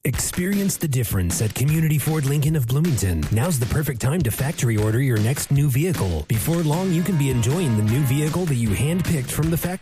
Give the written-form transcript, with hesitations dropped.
Experience the difference at Community Ford Lincoln of Bloomington. Now's the perfect time to factory order your next new vehicle. Before long, you can be enjoying the new vehicle that you handpicked from the factory.